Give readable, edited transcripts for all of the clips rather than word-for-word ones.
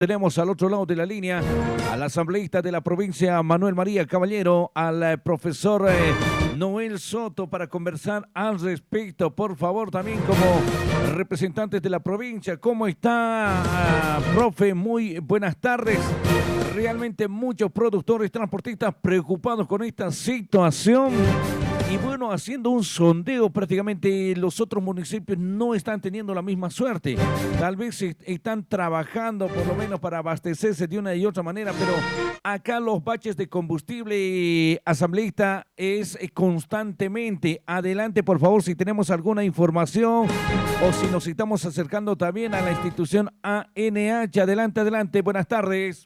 Tenemos al otro lado de la línea al asambleísta de la provincia, Manuel María Caballero, al profesor Noel Soto, para conversar al respecto. Por favor, también como representantes de la provincia, ¿cómo está, profe? Muy buenas tardes. Realmente muchos productores, transportistas preocupados con esta situación. Y bueno, haciendo un sondeo, prácticamente los otros municipios no están teniendo la misma suerte. Tal vez están trabajando por lo menos para abastecerse de una y otra manera, pero acá los baches de combustible, asambleísta, es constantemente. Adelante, por favor, si tenemos alguna información o si nos estamos acercando también a la institución ANH. Adelante, adelante. Buenas tardes.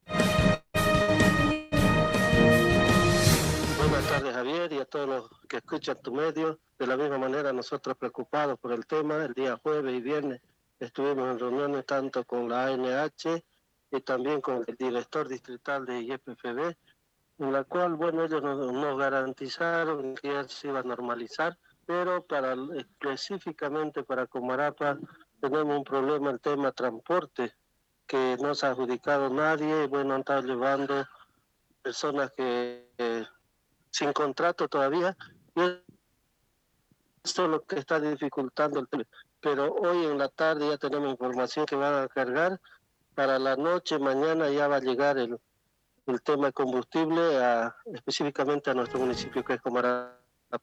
Buenas tardes, Javier, y a todos los que escuchan tu medio. De la misma manera, nosotros preocupados por el tema. El día jueves y viernes estuvimos en reuniones tanto con la ANH y también con el director distrital de YPFB, en la cual, bueno, ellos nos garantizaron que ya se iba a normalizar, pero específicamente para Comarapa tenemos un problema, el tema transporte, que no se ha adjudicado nadie. Bueno, han estado llevando personas que sin contrato todavía, y esto es lo que está dificultando el tema. Pero hoy en la tarde ya tenemos información que van a cargar, para la noche, mañana ya va a llegar el tema de combustible específicamente a nuestro municipio, que es Comarapa.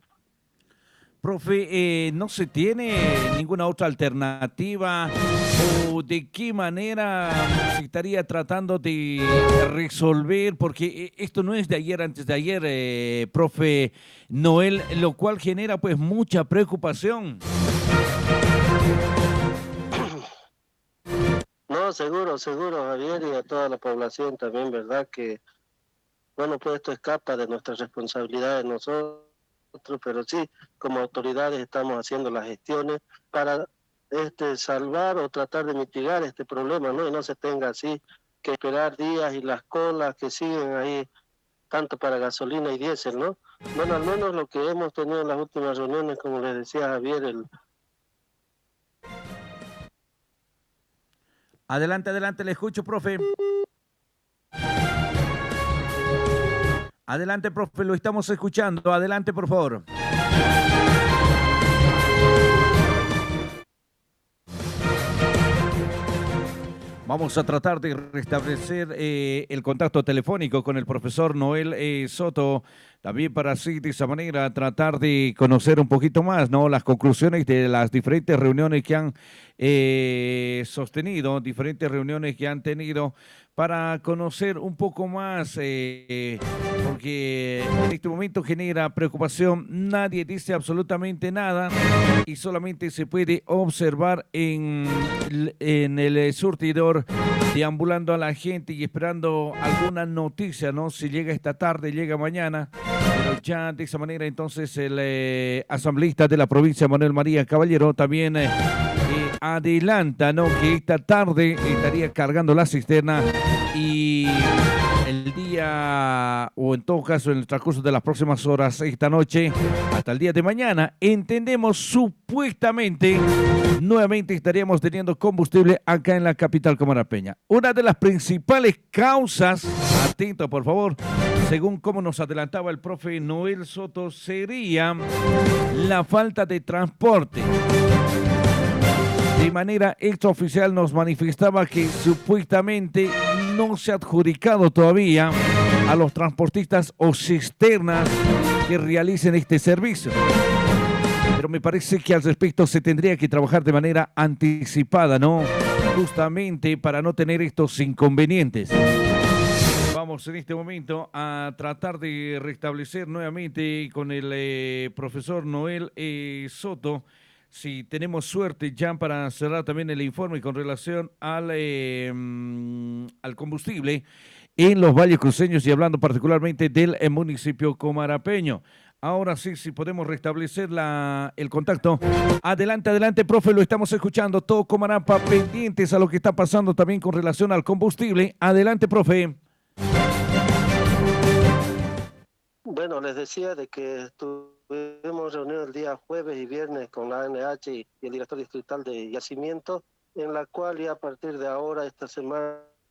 Profe, ¿no se tiene ninguna otra alternativa o de qué manera se estaría tratando de resolver? Porque esto no es de ayer, antes de ayer, profe Noel, lo cual genera pues mucha preocupación. No, seguro, seguro, Javier, y a toda la población también, ¿verdad? Que, bueno, pues esto escapa de nuestra responsabilidad de nosotros, pero sí, como autoridades estamos haciendo las gestiones para salvar o tratar de mitigar este problema, ¿no? Y no se tenga así que esperar días y las colas que siguen ahí, tanto para gasolina y diésel, ¿no? Bueno, al menos lo que hemos tenido en las últimas reuniones, como les decía Javier, Adelante, adelante, le escucho, profe. Adelante, profe, lo estamos escuchando. Adelante, por favor. Vamos a tratar de restablecer el contacto telefónico con el profesor Noel Soto, también para así de esa manera tratar de conocer un poquito más, ¿no? Las conclusiones de las diferentes reuniones que han sostenido, diferentes reuniones que han tenido, para conocer un poco más, porque en este momento genera preocupación. Nadie dice absolutamente nada y solamente se puede observar en el surtidor, deambulando a la gente y esperando alguna noticia, ¿no? Si llega esta tarde, llega mañana, pero ya de esa manera entonces el asambleísta de la provincia, Manuel María Caballero, también adelanta, ¿no? Que esta tarde estaría cargando la cisterna y el día, o en todo caso en el transcurso de las próximas horas, esta noche, hasta el día de mañana, entendemos supuestamente, nuevamente estaríamos teniendo combustible acá en la capital comarapeña. Una de las principales causas, atento por favor, según como nos adelantaba el profe Noel Soto, sería la falta de transporte. De manera extraoficial nos manifestaba que supuestamente no se ha adjudicado todavía a los transportistas o cisternas que realicen este servicio. Pero me parece que al respecto se tendría que trabajar de manera anticipada, ¿no? Justamente para no tener estos inconvenientes. Vamos en este momento a tratar de restablecer nuevamente con el profesor Noel Soto, si tenemos suerte ya, para cerrar también el informe con relación al combustible en los valles cruceños y hablando particularmente del municipio comarapeño. Ahora sí, si podemos restablecer el contacto. Adelante, adelante, profe, lo estamos escuchando. Todo Comarapa pendientes a lo que está pasando también con relación al combustible. Adelante, profe. bueno, les decía de que estuvimos reunidos el día jueves y viernes con la ANH y el director distrital de Yacimiento, en la cual ya a partir de ahora, esta semana,